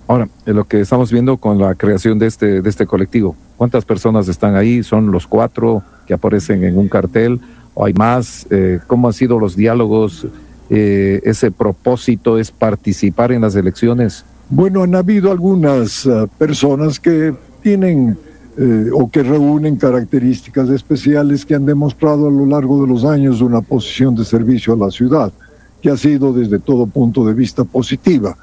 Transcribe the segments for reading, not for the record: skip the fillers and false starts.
Ahora, lo que estamos viendo con la creación de este colectivo, ¿cuántas personas están ahí? ¿Son los 4 que aparecen en un cartel o hay más? ¿Cómo han sido los diálogos? ¿Ese propósito es participar en las elecciones? Bueno, han habido algunas personas que tienen o que reúnen características especiales que han demostrado a lo largo de los años una posición de servicio a la ciudad, que ha sido desde todo punto de vista positiva.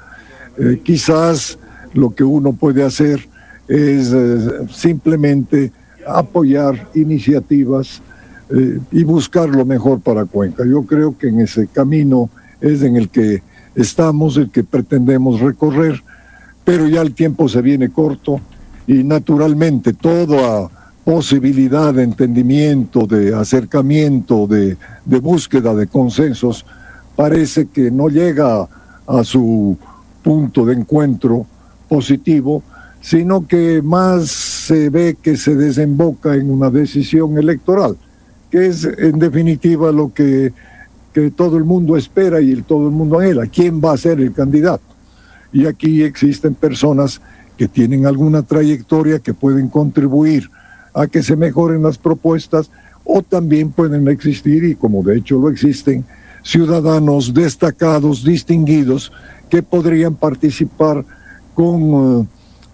Quizás lo que uno puede hacer es simplemente apoyar iniciativas y buscar lo mejor para Cuenca. Yo creo que en ese camino es en el que estamos, el que pretendemos recorrer, pero ya el tiempo se viene corto y naturalmente toda posibilidad de entendimiento, de acercamiento, de búsqueda de consensos, parece que no llega a su punto de encuentro positivo, sino que más se ve que se desemboca en una decisión electoral, que es en definitiva lo que todo el mundo espera y todo el mundo anhela. ¿Quién va a ser el candidato? Y aquí existen personas que tienen alguna trayectoria que pueden contribuir a que se mejoren las propuestas, o también pueden existir, y como de hecho lo existen, ciudadanos destacados, distinguidos, que podrían participar con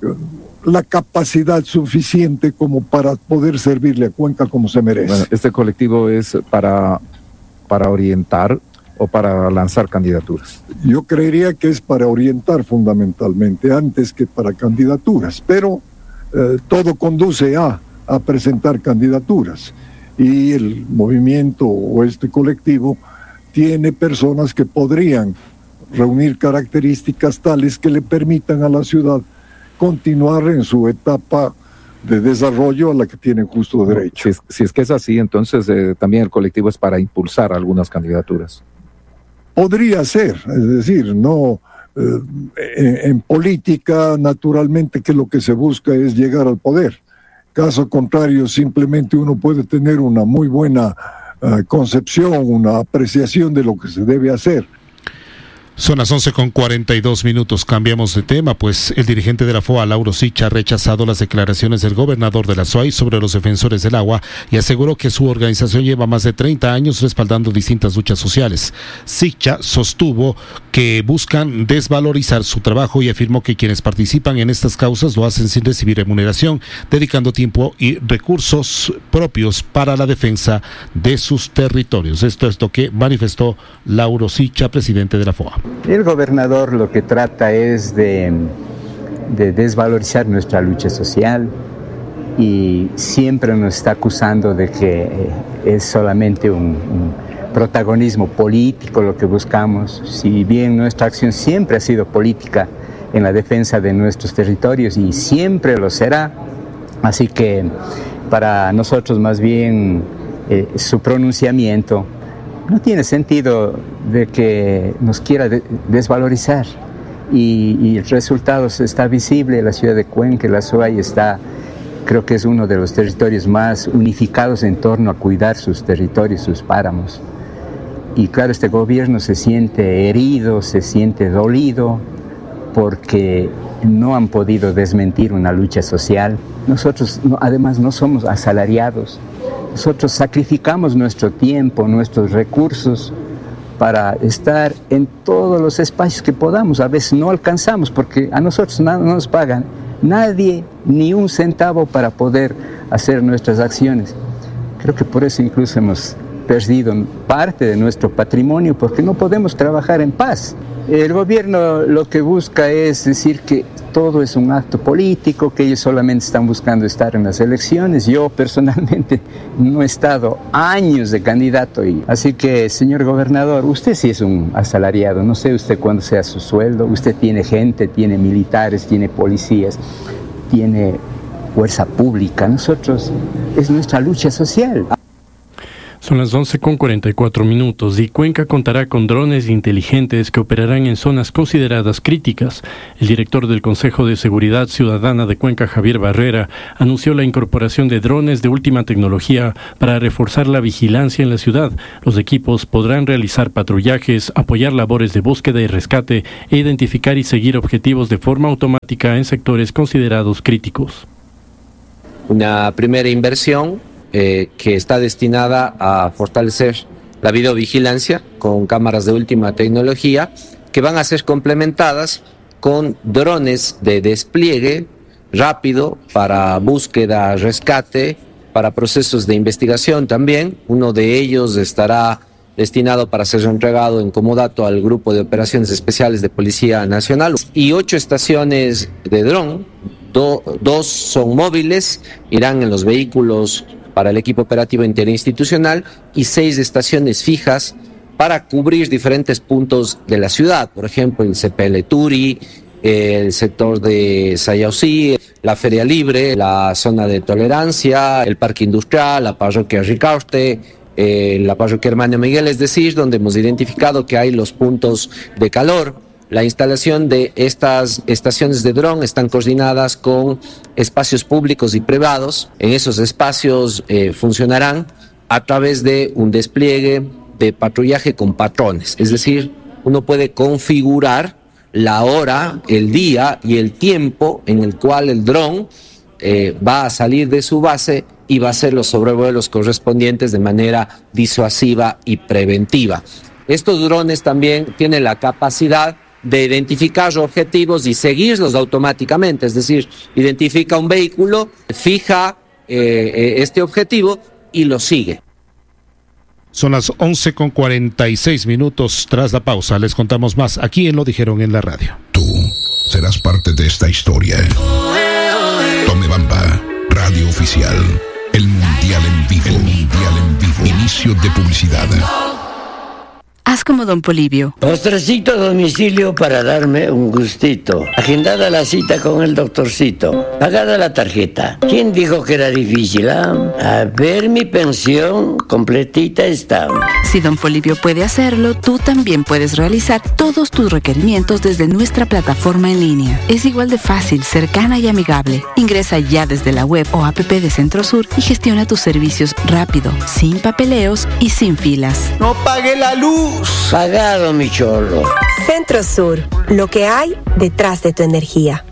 la capacidad suficiente como para poder servirle a Cuenca como se merece. Bueno, ¿este colectivo es para orientar o para lanzar candidaturas? Yo creería que es para orientar fundamentalmente, antes que para candidaturas, pero todo conduce a presentar candidaturas, y el movimiento o este colectivo tiene personas que podrían reunir características tales que le permitan a la ciudad continuar en su etapa de desarrollo a la que tienen justo derecho. Si es que es así, entonces también el colectivo es para impulsar algunas candidaturas. Podría ser, es decir, no en política naturalmente que lo que se busca es llegar al poder. Caso contrario, simplemente uno puede tener una muy buena concepción, una apreciación de lo que se debe hacer. Son las 11:42. Cambiamos de tema, pues el dirigente de la FOA, Lauro Sicha, ha rechazado las declaraciones del gobernador de la SUAY sobre los defensores del agua y aseguró que su organización lleva más de 30 años respaldando distintas luchas sociales. Sicha sostuvo que buscan desvalorizar su trabajo y afirmó que quienes participan en estas causas lo hacen sin recibir remuneración, dedicando tiempo y recursos propios para la defensa de sus territorios. Esto es lo que manifestó Lauro Sicha, presidente de la FOA. El gobernador lo que trata es de desvalorizar nuestra lucha social y siempre nos está acusando de que es solamente un protagonismo político lo que buscamos, si bien nuestra acción siempre ha sido política en la defensa de nuestros territorios y siempre lo será. Así que para nosotros más bien su pronunciamiento no tiene sentido de que nos quiera desvalorizar y el resultado está visible. La ciudad de Cuenca, la SUAY creo que es uno de los territorios más unificados en torno a cuidar sus territorios, sus páramos. Y claro, este gobierno se siente herido, se siente dolido porque no han podido desmentir una lucha social. Nosotros además no somos asalariados. Nosotros sacrificamos nuestro tiempo, nuestros recursos para estar en todos los espacios que podamos. A veces no alcanzamos porque a nosotros no nos pagan nadie ni un centavo para poder hacer nuestras acciones. Creo que por eso incluso hemos perdido parte de nuestro patrimonio porque no podemos trabajar en paz. El gobierno lo que busca es decir que todo es un acto político, que ellos solamente están buscando estar en las elecciones. Yo personalmente no he estado años de candidato, así que, señor gobernador, usted sí es un asalariado, no sé usted cuándo sea su sueldo, usted tiene gente, tiene militares, tiene policías, tiene fuerza pública. Nosotros, es nuestra lucha social. Son las 11:44 y Cuenca contará con drones inteligentes que operarán en zonas consideradas críticas. El director del Consejo de Seguridad Ciudadana de Cuenca, Javier Barrera, anunció la incorporación de drones de última tecnología para reforzar la vigilancia en la ciudad. Los equipos podrán realizar patrullajes, apoyar labores de búsqueda y rescate e identificar y seguir objetivos de forma automática en sectores considerados críticos. Una primera inversión que está destinada a fortalecer la videovigilancia con cámaras de última tecnología que van a ser complementadas con drones de despliegue rápido para búsqueda, rescate, para procesos de investigación también. Uno de ellos estará destinado para ser entregado en comodato al Grupo de Operaciones Especiales de Policía Nacional y 8 estaciones de dron, 2 son móviles, irán en los vehículos para el equipo operativo interinstitucional y 6 estaciones fijas para cubrir diferentes puntos de la ciudad, por ejemplo el CPL Turi, el sector de Sayausí, la Feria Libre, la zona de tolerancia, el Parque Industrial, la parroquia Ricaurte, la parroquia Hermano Miguel, es decir, donde hemos identificado que hay los puntos de calor. La instalación de estas estaciones de dron están coordinadas con espacios públicos y privados. En esos espacios funcionarán a través de un despliegue de patrullaje con patrones. Es decir, uno puede configurar la hora, el día y el tiempo en el cual el dron va a salir de su base y va a hacer los sobrevuelos correspondientes de manera disuasiva y preventiva. Estos drones también tienen la capacidad de identificar objetivos y seguirlos automáticamente, es decir, identifica un vehículo, fija este objetivo y lo sigue. Son las 11:46. Tras la pausa les contamos más aquí en Lo Dijeron en la Radio. Tú serás parte de esta historia. Tomebamba, radio oficial. El Mundial en vivo. El Mundial en vivo. Inicio de publicidad. Haz como Don Polibio. Postrecito a domicilio para darme un gustito. Agendada la cita con el doctorcito. Pagada la tarjeta. ¿Quién dijo que era difícil? A ver, mi pensión completita está. Si Don Polibio puede hacerlo, tú también puedes realizar todos tus requerimientos desde nuestra plataforma en línea. Es igual de fácil, cercana y amigable. Ingresa ya desde la web o app de Centrosur y gestiona tus servicios rápido, sin papeleos y sin filas. ¡No pague la luz! Pagado, mi cholo. Centrosur, lo que hay detrás de tu energía.